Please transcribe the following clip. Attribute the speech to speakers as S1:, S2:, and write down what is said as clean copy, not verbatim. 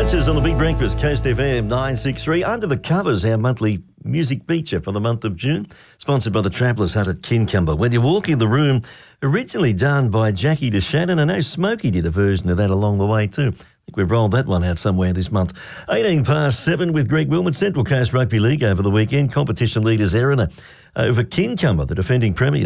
S1: Bunches on the Big Breakfast, Coast FM 963. Under the Covers, our monthly music feature for the month of June, sponsored by the Travellers Hut at Kincumber. When you walk in the room, originally done by Jackie DeShannon. I know Smokey did a version of that along the way too. I think we've rolled that one out somewhere this month. 7:18 with Greg Wilmot. Central Coast Rugby League over the weekend. Competition leaders Erina over Kincumber, the defending premiers.